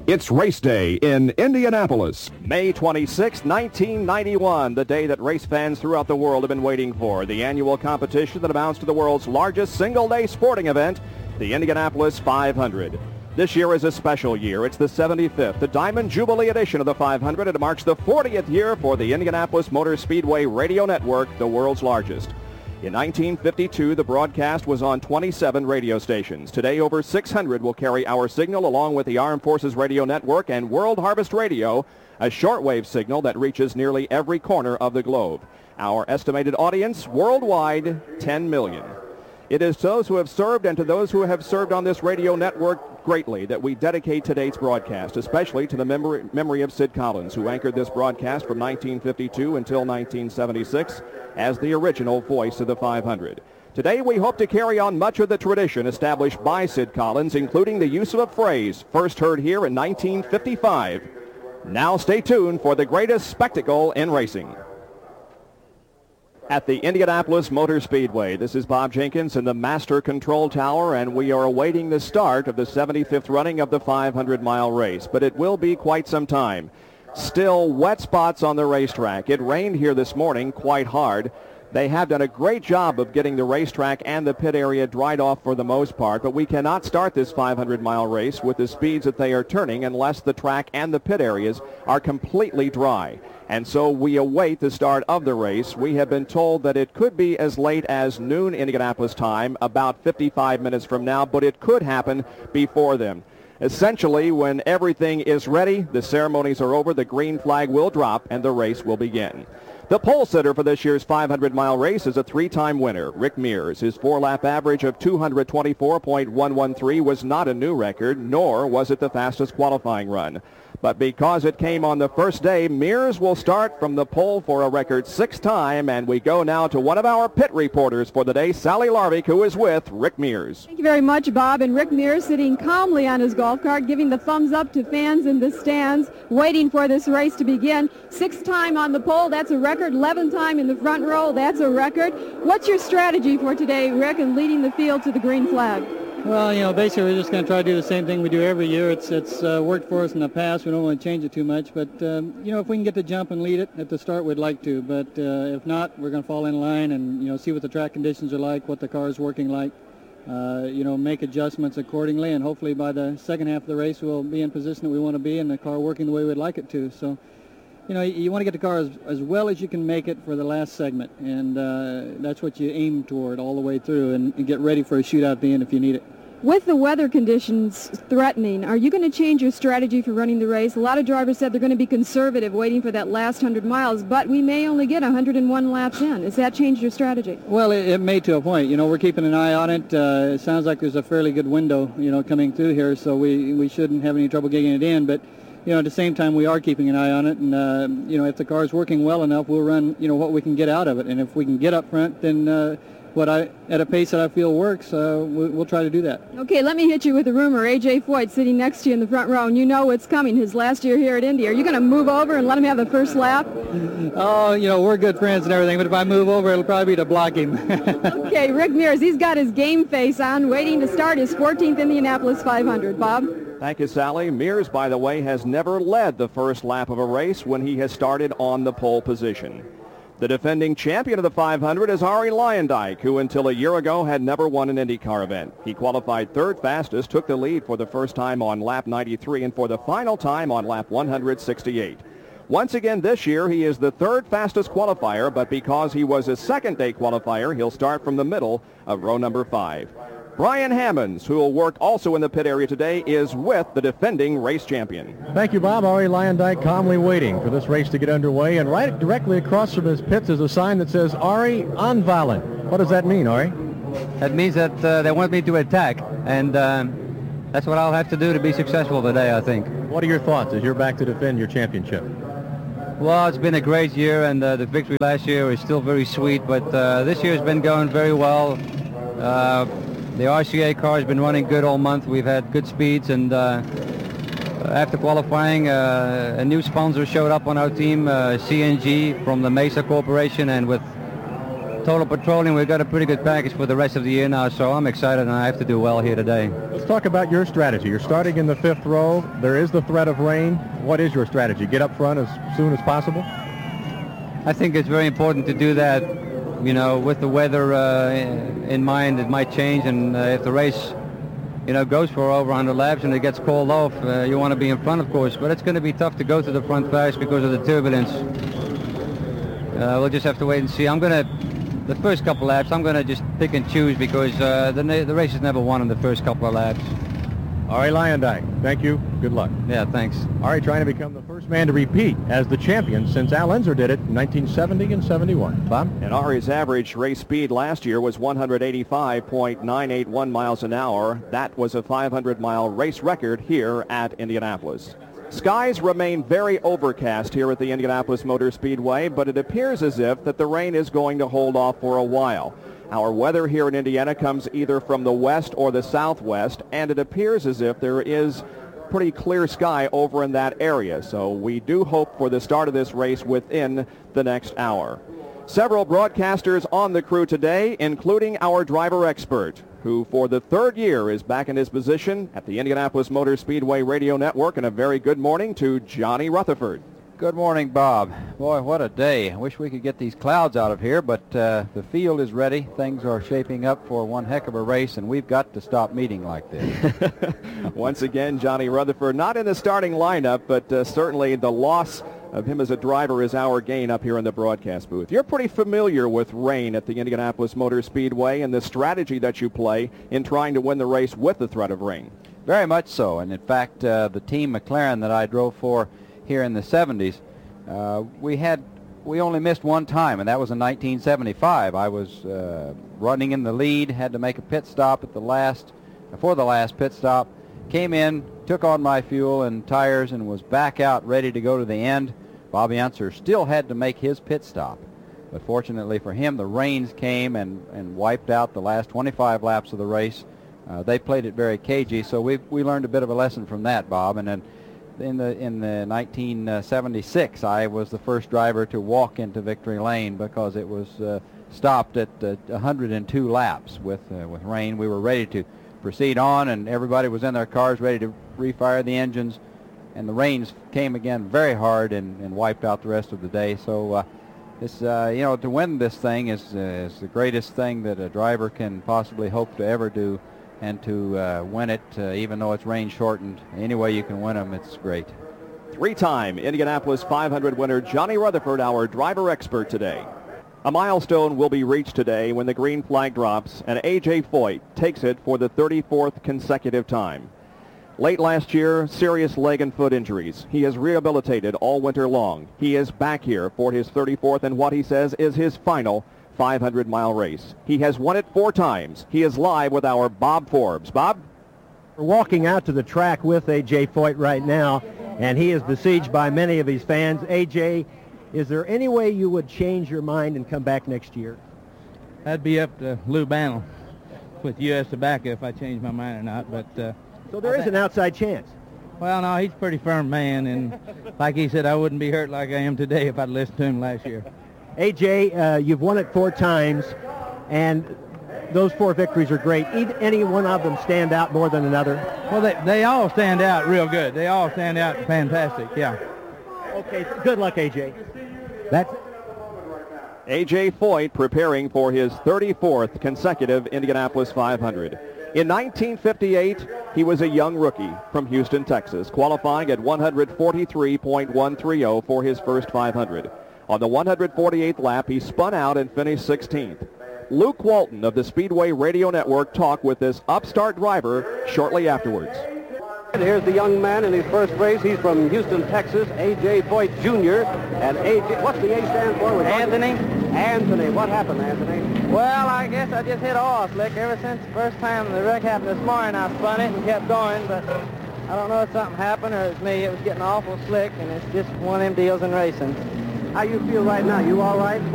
It's race day in Indianapolis. May 26, 1991, the day that race fans throughout the world have been waiting for. The annual competition that amounts to the world's largest single-day sporting event, the Indianapolis 500. This year is a special year. It's the 75th, the Diamond Jubilee edition of the 500. It marks the 40th year for the Indianapolis Motor Speedway Radio Network, the world's largest. In 1952, the broadcast was on 27 radio stations. Today, over 600 will carry our signal along with the Armed Forces Radio Network and World Harvest Radio, a shortwave signal that reaches nearly every corner of the globe. Our estimated audience worldwide, 10 million. It is those who have served and to those who have served on this radio network greatly that we dedicate today's broadcast, especially to the memory of Sid Collins, who anchored this broadcast from 1952 until 1976 as the original voice of the 500. Today we hope to carry on much of the tradition established by Sid Collins, including the use of a phrase first heard here in 1955. Now stay tuned for the greatest spectacle in racing. At the Indianapolis Motor Speedway, this is Bob Jenkins in the Master Control Tower, and we are awaiting the start of the 75th running of the 500-mile race, but it will be quite some time. Still wet spots on the racetrack. It rained here this morning quite hard. They have done a great job of getting the racetrack and the pit area dried off for the most part, but we cannot start this 500-mile race with the speeds that they are turning unless the track and the pit areas are completely dry. And so we await the start of the race. We have been told that it could be as late as noon Indianapolis time, about 55 minutes from now, but it could happen before then. Essentially, when everything is ready, the ceremonies are over, the green flag will drop, and the race will begin. The pole sitter for this year's 500-mile race is a three-time winner, Rick Mears. His four-lap average of 224.113 was not a new record, nor was it the fastest qualifying run. But because it came on the first day, Mears will start from the pole for a record sixth time, and we go now to one of our pit reporters for the day, Sally Larvik, who is with Rick Mears. Thank you very much, Bob. And Rick Mears sitting calmly on his golf cart, giving the thumbs up to fans in the stands, waiting for this race to begin. Sixth time on the pole, that's a record. 11th time in the front row, that's a record. What's your strategy for today, Rick, in leading the field to the green flag? Well, basically we're just going to try to do the same thing we do every year. It's worked for us in the past. We don't want to change it too much. But, if we can get the jump and lead it at the start, we'd like to. But if not, we're going to fall in line and, see what the track conditions are like, what the car is working like, make adjustments accordingly. And hopefully by the second half of the race, we'll be in position that we want to be and the car working the way we'd like it to. So, you want to get the car as well as you can make it for the last segment. And that's what you aim toward all the way through and get ready for a shootout at the end if you need it. With the weather conditions threatening, are you going to change your strategy for running the race? A lot of drivers said they're going to be conservative, waiting for that last 100 miles, but we may only get 101 laps in. Has that changed your strategy? Well, it may to a point. We're keeping an eye on it. It sounds like there's a fairly good window, coming through here, so we shouldn't have any trouble getting it in. But, at the same time, we are keeping an eye on it. And, if the car is working well enough, we'll run, what we can get out of it. And if we can get up front, then at a pace that I feel works, we'll try to do that. Okay, let me hit you with a rumor. A.J. Foyt sitting next to you in the front row, and you know what's coming, his last year here at Indy. Are you going to move over and let him have the first lap? Oh, we're good friends and everything, but if I move over, it'll probably be to block him. Okay, Rick Mears, he's got his game face on, waiting to start his 14th Indianapolis 500. Bob? Thank you, Sally. Mears, by the way, has never led the first lap of a race when he has started on the pole position. The defending champion of the 500 is Arie Luyendyk, who until a year ago had never won an IndyCar event. He qualified third fastest, took the lead for the first time on lap 93, and for the final time on lap 168. Once again this year, he is the third fastest qualifier, but because he was a second-day qualifier, he'll start from the middle of row number 5. Brian Hammonds, who will work also in the pit area today, is with the defending race champion. Thank you, Bob. Arie Luyendyk calmly waiting for this race to get underway, and right directly across from his pits is a sign that says Arie Anvallen. What does that mean, Arie? That means that they want me to attack, and that's what I'll have to do to be successful today, I think. What are your thoughts as you're back to defend your championship? Well, it's been a great year, and the victory last year is still very sweet, but this year has been going very well. The RCA car has been running good all month. We've had good speeds, and after qualifying, a new sponsor showed up on our team, CNG from the Mesa Corporation, and with Total Petroleum, we've got a pretty good package for the rest of the year now, so I'm excited, and I have to do well here today. Let's talk about your strategy. You're starting in the 5th row. There is the threat of rain. What is your strategy? Get up front as soon as possible? I think it's very important to do that, you know, with the weather in mind. It might change, and if the race, you know, goes for over 100 laps and it gets called off, you want to be in front, of course. But it's going to be tough to go to the front fast because of the turbulence. We'll just have to wait and see. The first couple laps, I'm going to just pick and choose because the race is never won in the first couple of laps. Ari Luyendyk, thank you. Good luck. Yeah, thanks. Ari trying to become the first man to repeat as the champion since Al Unser did it in 1970 and 71. Bob? And Ari's average race speed last year was 185.981 miles an hour. That was a 500-mile race record here at Indianapolis. Skies remain very overcast here at the Indianapolis Motor Speedway, but it appears as if that the rain is going to hold off for a while. Our weather here in Indiana comes either from the west or the southwest, and it appears as if there is pretty clear sky over in that area. So we do hope for the start of this race within the next hour. Several broadcasters on the crew today, including our driver expert, who for the 3rd year is back in his position at the Indianapolis Motor Speedway Radio Network. And a very good morning to Johnny Rutherford. Good morning, Bob. Boy, what a day. I wish we could get these clouds out of here, but the field is ready. Things are shaping up for one heck of a race, and we've got to stop meeting like this. Once again, Johnny Rutherford, not in the starting lineup, but certainly the loss of him as a driver is our gain up here in the broadcast booth. You're pretty familiar with rain at the Indianapolis Motor Speedway and the strategy that you play in trying to win the race with the threat of rain. Very much so, and in fact, the team McLaren that I drove for here in the 70s, we only missed one time, and that was in 1975. I was running in the lead, had to make a pit stop before the last pit stop, came in, took on my fuel and tires, and was back out ready to go to the end. Bobby Unser still had to make his pit stop, but fortunately for him, the rains came and wiped out the last 25 laps of the race. They played it very cagey, so we learned a bit of a lesson from that, Bob. And then in the 1976, I was the first driver to walk into victory lane because it was stopped at 102 laps with rain. We were ready to proceed on, and everybody was in their cars ready to refire the engines, and the rains came again very hard and wiped out the rest of the day. So this, you know, to win this thing is the greatest thing that a driver can possibly hope to ever do. And to win it, even though it's rain shortened, any way you can win them, it's great. 3-time Indianapolis 500 winner Johnny Rutherford, our driver expert today. A milestone will be reached today when the green flag drops and A.J. Foyt takes it for the 34th consecutive time. Late last year, serious leg and foot injuries. He has rehabilitated all winter long. He is back here for his 34th and what he says is his final 500-mile race. He has won it 4 times. He is live with our Bob Forbes. Bob? We're walking out to the track with A.J. Foyt right now, and he is besieged by many of his fans. A.J., is there any way you would change your mind and come back next year? That'd be up to Lou Bannell with U.S. Tobacco if I change my mind or not. But so there is an outside chance. Well, no, he's a pretty firm man, and like he said, I wouldn't be hurt like I am today if I'd listened to him last year. A.J., you've won it 4 times, and those 4 victories are great. Any one of them stand out more than another? Well, they all stand out real good. They all stand out fantastic, yeah. Okay, good luck, A.J. That's A.J. Foyt preparing for his 34th consecutive Indianapolis 500. In 1958, he was a young rookie from Houston, Texas, qualifying at 143.130 for his first 500. On the 148th lap, he spun out and finished 16th. Luke Walton of the Speedway Radio Network talked with this upstart driver shortly afterwards. Here's the young man in his first race. He's from Houston, Texas, A.J. Foyt Jr. And A.J., what's the A stand for? Anthony. Anthony. What happened, Anthony? Well, I guess I just hit oil slick. Ever since the first time the wreck happened this morning, I spun it and kept going, but I don't know if something happened or it's me. It was getting awful slick, and it's just one of them deals in racing. How you feel right now? You all right?